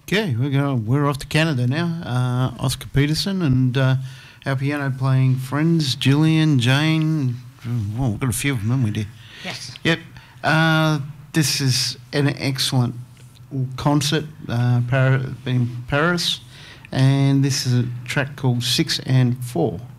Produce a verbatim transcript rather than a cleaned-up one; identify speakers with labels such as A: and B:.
A: Okay, we're going. We're off to Canada now. Uh, Oscar Peterson and uh, our piano playing friends, Gillian, Jane. Well, we've got a few of them, haven't we, dear?
B: Yes.
A: Yep. Uh, this is an excellent concert, uh, Par- in Paris, and this is a track called Six and Four.